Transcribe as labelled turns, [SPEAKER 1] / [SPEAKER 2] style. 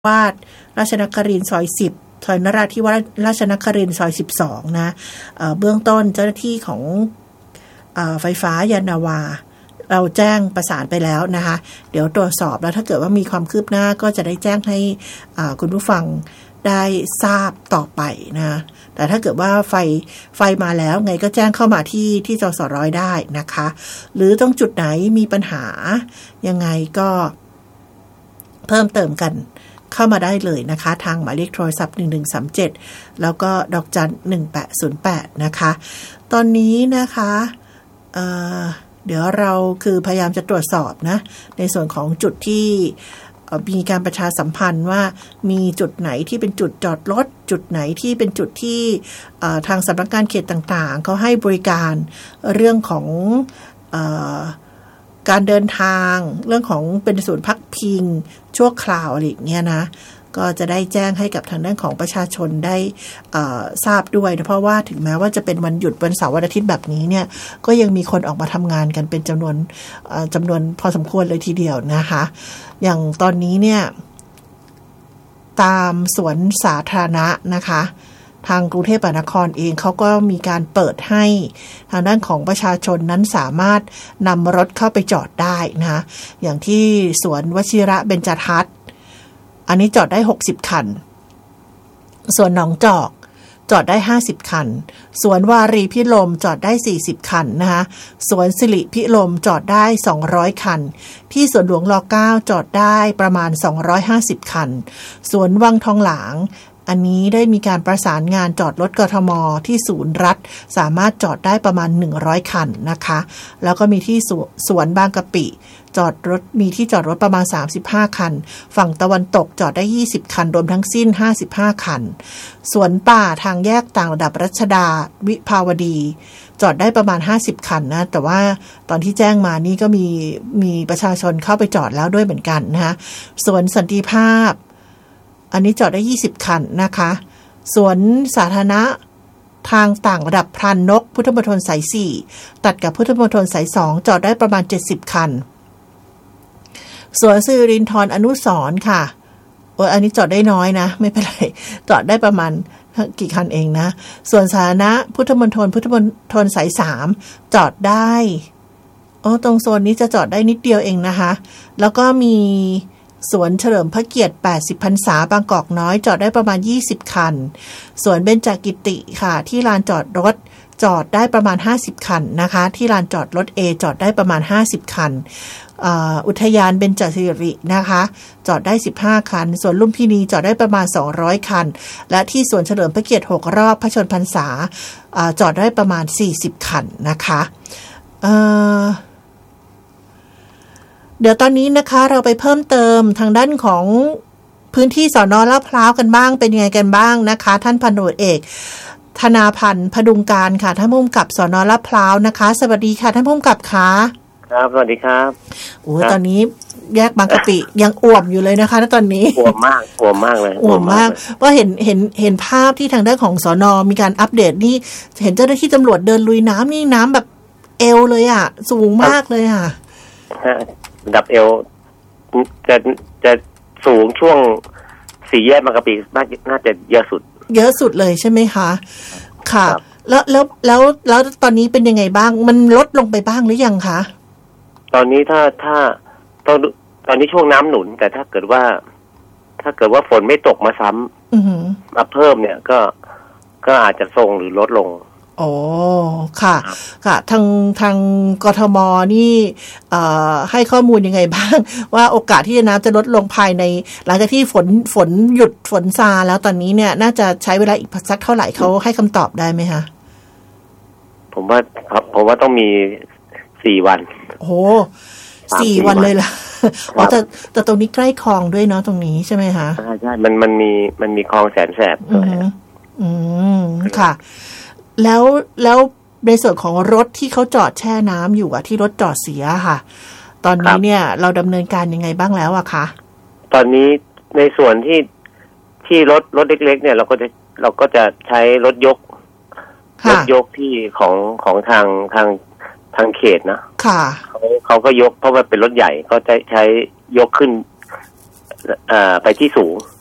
[SPEAKER 1] วาทราชนครินทร์ซอย10ซอยนราธิวาสราชนครินทร์ซอย12นะเบื้องต้นเจ้าหน้าที่ของไฟฟ้ายานนาวาเราแจ้งประสานไปแล้วนะคะเดี๋ยวตรวจสอบแล้วถ้าเกิดว่ามีความคืบหน้าก็จะได้แจ้งให้คุณผู้ฟังได้ทราบต่อไปนะแต่ถ้าเกิดว่าไฟมาแล้วไงก็แจ้งเข้ามาที่จส.ได้นะคะหรือตรงจุดไหนมีปัญหายังไงก็เพิ่มเติมกันเข้ามาได้เลยนะคะทางหมายเลขโทรศัพท์1137แล้วก็ดอกจัน1808นะคะตอนนี้นะคะเดี๋ยวเราคือพยายามจะตรวจสอบนะในส่วนของจุดที่มีการประชาสัมพันธ์ว่ามีจุดไหนที่เป็นจุดจอดรถจุดไหนที่เป็นจุดที่ทางสำนักงานเขตต่างๆเขาให้บริการเรื่องของการเดินทางเรื่องของเป็นศูนย์พักพิงชั่วคราวอะไรอย่างเงี้ยนะก็จะได้แจ้งให้กับทางด้านของประชาชนได้ทราบด้วยนะเพราะว่าถึงแม้ว่าจะเป็นวันหยุดวันเสาร์วันอาทิตย์แบบนี้เนี่ยก็ยังมีคนออกมาทำงานกันเป็นจำนวนพอสมควรเลยทีเดียวนะคะอย่างตอนนี้เนี่ยตามสวนสาธารณะนะคะทางกรุงเทพมหานครเองเขาก็มีการเปิดให้ทางด้านของประชาชนนั้นสามารถนำรถเข้าไปจอดได้นะอย่างที่สวนวชิระเบญจทัศน์อันนี้จอดได้60คันส่วนหนองจอกจอดได้50คันสวนวารีพิรมจอดได้40คันนะคะสวนสิริพิรมจอดได้200คันที่สวนหลวงร9จอดได้ประมาณ250คันสวนวังทองหลางอันนี้ได้มีการประสานงานจอดรถกทมที่ศูนย์รัฐสามารถจอดได้ประมาณ100คันนะคะแล้วก็มีที่สวนบางกะปิจอดรถมีที่จอดรถประมาณ35คันฝั่งตะวันตกจอดได้20คันรวมทั้งสิ้น55คันสวนป่าทางแยกต่างระดับรัชดาวิภาวดีจอดได้ประมาณ50คันนะแต่ว่าตอนที่แจ้งมานี่ก็มีประชาชนเข้าไปจอดแล้วด้วยเหมือนกันนะคะสวนสันติภาพอันนี้จอดได้20คันนะคะสวนสาธารณะทางต่างระดับพรานนกพุทธมณฑลสาย4ตัดกับพุทธมณฑลสาย2จอดได้ประมาณ70คันสวนสิรินทรอนุสรณ์ค่ะอันนี้จอดได้น้อยนะไม่เป็นไรจอดได้ประมาณกี่คันเองนะส่วนสาธารณะพุทธมณฑลสาย3จอดได้ตรงโซนนี้จะจอดได้นิดเดียวเองนะคะแล้วก็มีสวนเฉลิมพระเกียรติ80พรรษาบางกอกน้อยจอดได้ประมาณ20คันสวนเบญจกิติค่ะที่ลานจอดรถจอดได้ประมาณ50คันนะคะที่ลานจอดรถ A จอดได้ประมาณ50คันอุทยานเบญจสิรินะคะจอดได้15คันสวนลุมพินีจอดได้ประมาณ200คันและที่สวนเฉลิมพระเกียรติ6รอบพระชนพรรษาจอดได้ประมาณ40คันนะคะเดี๋ยวตอนนี้นะคะเราไปเพิ่มเติมทางด้านของพื้นที่สน.ลาดพร้าวกันบ้างเป็นยังไงกันบ้างนะคะท่านพันตำรวจเอกธนาพันธ์พดุงการค่ะท่านผู้กำกับสน.ลาดพร้าวนะคะสวัสดีค่ะท่านผู้กำกับค่ะ
[SPEAKER 2] ครับสวัสดีครับ
[SPEAKER 1] ตอนนี้แยกบางกะปิยังอ่วมอยู่เลยนะคะตอนนี้
[SPEAKER 2] อ่วมมากเลย
[SPEAKER 1] อ่วมมากว่าเห็นภาพที่ทางด้านของสน.มีการอัปเดตนี่เห็นเจ้าหน้าที่ตำรวจเดินลุยน้ำนี่น้ำแบบเอวเลยอ่ะสูงมากเลยค่ะ
[SPEAKER 2] ระดับเอวจะสูงช่วงสี่แยกบางกะปิน่าจะเยอะสุด
[SPEAKER 1] เลยใช่ไหมคะค่ะแล้วตอนนี้เป็นยังไงบ้างมันลดลงไปบ้างหรือยังคะ
[SPEAKER 2] ตอนนี้ถ้าตอนนี้ช่วงน้ำหนุนแต่ถ้าเกิดว่าฝนไม่ตกมาซ้ำมาเพิ่มเนี่ยก็อาจจะทรงหรือลดลง
[SPEAKER 1] อ๋อค่ะทางกทมนี่ให้ข้อมูลยังไงบ้างว่าโอกาสที่น้ำจะลดลงภายในหลังจากที่ฝนหยุดฝนซาแล้วตอนนี้เนี่ยน่าจะใช้เวลาอีกสักเท่าไหร่เขาให้คำตอบได้ไหมคะ
[SPEAKER 2] ผมว่าต้องมี4วัน
[SPEAKER 1] โอ้4วันเลยล่ะแต่ตรงนี้ใกล้คลองด้วยเนาะตรงนี้ใช่ไหมคะ
[SPEAKER 2] ใช่มันมีคลองแสนแสบด้วย
[SPEAKER 1] ค่ะแล้วในส่วนของรถที่เขาจอดแช่น้ำอยู่ที่รถจอดเสียค่ะตอนนี้เนี่ยเราดำเนินการยังไงบ้างแล้วอะคะ
[SPEAKER 2] ตอนนี้ในส่วนที่รถเล็กๆเนี่ยเราก็จะใช้รถยกที่ของทางเขตนะ
[SPEAKER 1] ค่ะ
[SPEAKER 2] เขาก็ยกเพราะว่าเป็นรถใหญ่ก็จะใช้ยกขึ้นไปที่สูง